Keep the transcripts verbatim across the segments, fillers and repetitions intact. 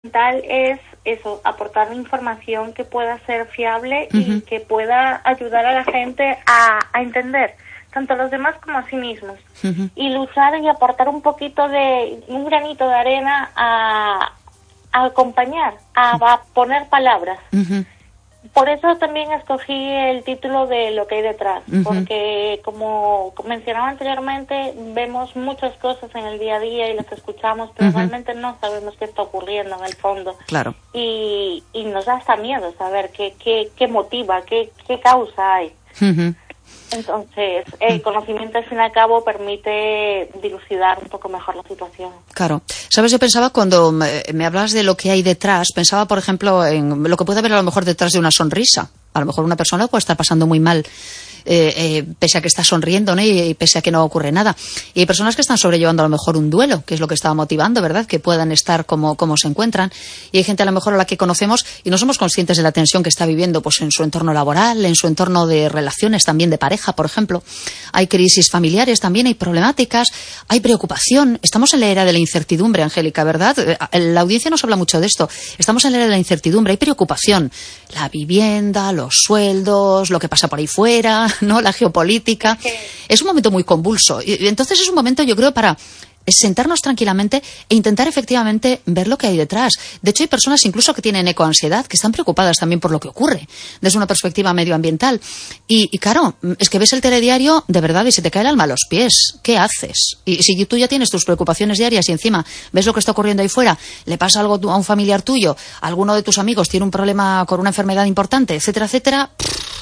Tal es eso, aportar información que pueda ser fiable uh-huh. y que pueda ayudar a la gente a, a entender tanto a los demás como a sí mismos uh-huh. y luchar y aportar un poquito de un granito de arena a, a acompañar, a, a poner palabras. Uh-huh. Por eso también escogí el título de Lo que hay detrás, uh-huh. porque como mencionaba anteriormente, vemos muchas cosas en el día a día y las escuchamos, pero uh-huh. realmente no sabemos qué está ocurriendo en el fondo. Claro. Y, y nos da hasta miedo saber qué, qué, qué motiva, qué, qué causa hay. Uh-huh. Entonces, el conocimiento al fin y al cabo permite dilucidar un poco mejor la situación. Claro. Sabes, yo pensaba cuando me, me hablas de lo que hay detrás, pensaba, por ejemplo, en lo que puede haber a lo mejor detrás de una sonrisa. A lo mejor una persona puede estar pasando muy mal, eh, eh, pese a que está sonriendo, ¿no? Y, y pese a que no ocurre nada. Y hay personas que están sobrellevando a lo mejor un duelo, que es lo que estaba motivando, ¿verdad? Que puedan estar como, como se encuentran. Y hay gente a lo mejor a la que conocemos y no somos conscientes de la tensión que está viviendo pues en su entorno laboral, en su entorno de relaciones también de pareja, por ejemplo. Hay crisis familiares también, hay problemáticas, hay preocupación. Estamos en la era de la incertidumbre, Angélica, ¿verdad? La audiencia nos habla mucho de esto. Estamos en la era de la incertidumbre, hay preocupación. La vivienda, los sueldos, lo que pasa por ahí fuera, ¿no? La geopolítica. Sí. Es un momento muy convulso. Y entonces es un momento, yo creo, para sentarnos tranquilamente e intentar efectivamente ver lo que hay detrás. De hecho, hay personas incluso que tienen ecoansiedad, que están preocupadas también por lo que ocurre desde una perspectiva medioambiental. Y, y claro, es que ves el telediario de verdad y se te cae el alma a los pies. ¿Qué haces? Y si tú ya tienes tus preocupaciones diarias y encima ves lo que está ocurriendo ahí fuera, le pasa algo a un familiar tuyo, alguno de tus amigos tiene un problema con una enfermedad importante, etcétera, etcétera...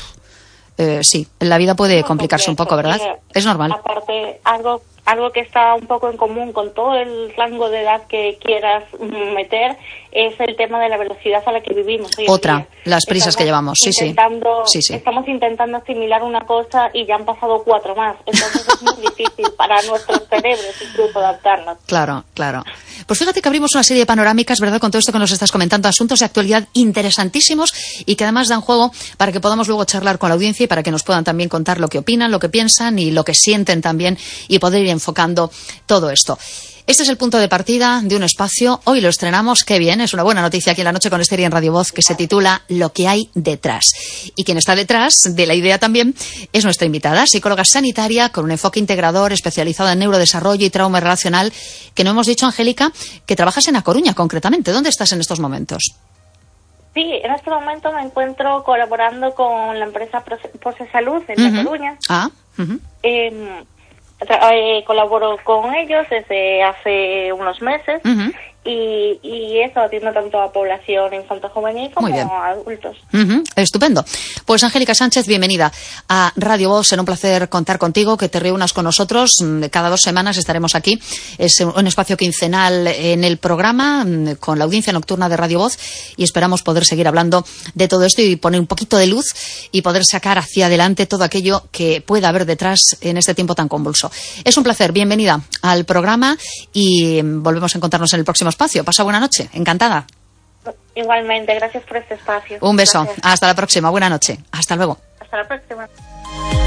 Eh, sí, la vida puede complicarse un poco, ¿verdad? Es normal. Aparte, algo algo que está un poco en común con todo el rango de edad que quieras meter es el tema de la velocidad a la que vivimos hoy Otra, en día. Las prisas que llevamos, sí, sí. sí, sí. Estamos intentando asimilar una cosa y ya han pasado cuatro más. Entonces es muy difícil para nuestros cerebros incluso adaptarnos. Claro, claro. Pues fíjate que abrimos una serie de panorámicas, ¿verdad? Con todo esto que nos estás comentando, asuntos de actualidad interesantísimos y que además dan juego para que podamos luego charlar con la audiencia y para que nos puedan también contar lo que opinan, lo que piensan y lo que sienten también y poder ir enfocando todo esto. Este es el punto de partida de un espacio. Hoy lo estrenamos, qué bien, es una buena noticia aquí en La Noche con Ester y en Radio Voz, que se titula Lo que hay detrás. Y quien está detrás de la idea también es nuestra invitada, psicóloga sanitaria con un enfoque integrador especializado en neurodesarrollo y trauma relacional, que no hemos dicho, Angélica, que trabajas en A Coruña concretamente. ¿Dónde estás en estos momentos? Sí, en este momento me encuentro colaborando con la empresa Pose Salud en uh-huh. La Coruña. Ah, uh-huh. eh, Eh, colaboro con ellos desde hace unos meses uh-huh. y, y eso atiende tanto a población infanto-juvenil como a adultos. Uh-huh. Estupendo. Pues Angélica Sánchez, bienvenida a Radio Voz. Será un placer contar contigo, que te reúnas con nosotros. Cada dos semanas estaremos aquí. Es un espacio quincenal en el programa con la audiencia nocturna de Radio Voz y esperamos poder seguir hablando de todo esto y poner un poquito de luz y poder sacar hacia adelante todo aquello que pueda haber detrás en este tiempo tan convulso. Es un placer, bienvenida al programa y volvemos a encontrarnos en el próximo espacio. Pasa buena noche, encantada. Igualmente, gracias por este espacio. Un beso, gracias. Hasta la próxima, buena noche, hasta luego. Hasta la próxima.